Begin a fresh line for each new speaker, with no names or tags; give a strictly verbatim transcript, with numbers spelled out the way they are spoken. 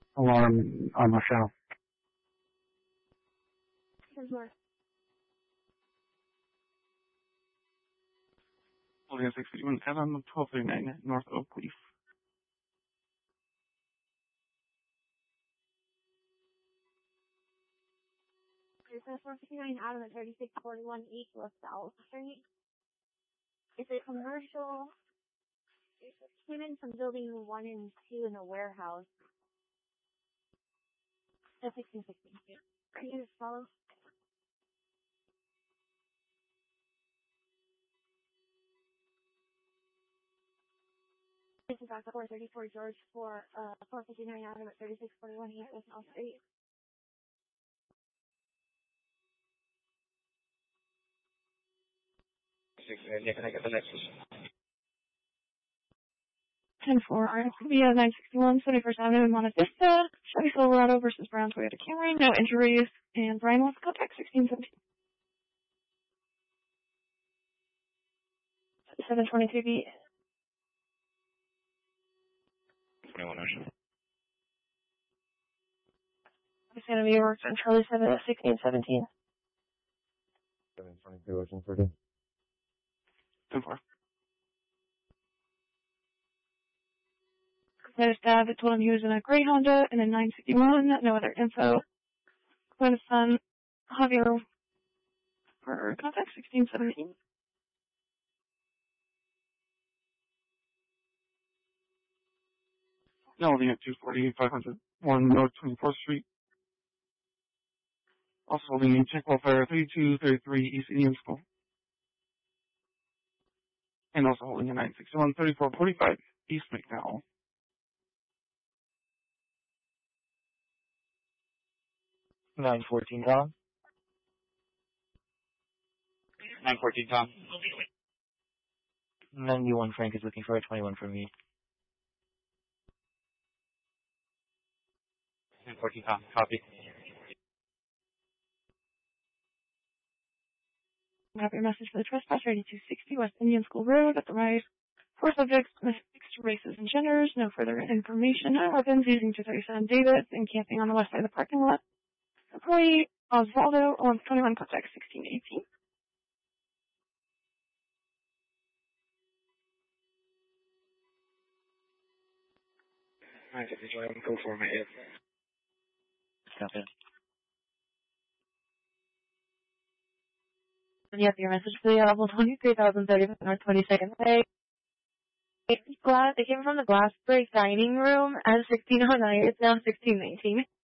Alarm on Michelle.
There's more.
Holding six fifty-one Evan, twelve thirty-nine North Oak Leaf.
It's a four fifty-nine Adam at thirty-six forty-one East West South Street. It's a commercial. It came in from building one and two in the warehouse. That's sixteen sixteen. Are you going to follow? This is Doctor four thirty-four George for uh four fifty-nine Adam at thirty-six forty-one East West South Street.
Yeah, can I get the next one?
ten four R X B nine sixty-one twenty-first Avenue in Monte Vista. Chevy Silverado versus Brown Toyota Camry. No injuries. And Brian wants to contact sixteen seventeen. seven twenty-two B.
twenty-one Ocean.
It's going to be worked on Charlie seven at sixteen seventeen.
seven twenty-two Ocean thirty.
ten four.
Noticed Dad that told him he was in a gray Honda and a nine sixty-one. No other info. Going to son Javier for contact sixteen seventeen.
Now holding at two forty, five oh one North twenty-fourth Street. Also holding in check welfare thirty-two thirty-three East Indian School. And also holding a nine sixty-one thirty-four forty-five East McDowell.
nine fourteen Tom. nine fourteen Tom. ninety-one Frank is looking for a twenty-one for me. nine fourteen Tom, copy.
I have your message for the trespasser, eighty-two sixty West Indian School Road at the right. Four subjects, mixed races and genders, no further information. No weapons, using two thirty-seven Davis and camping on the west side of the parking lot. Employee Osvaldo on twenty-one contact sixteen eighteen.
nine fifty-one, go for me, yes. Copy.
And you have your message for the level twenty-three thousand thirty North twenty-second Way. Glass, they came from the Glass Break Dining Room at sixteen oh nine. It's now sixteen nineteen.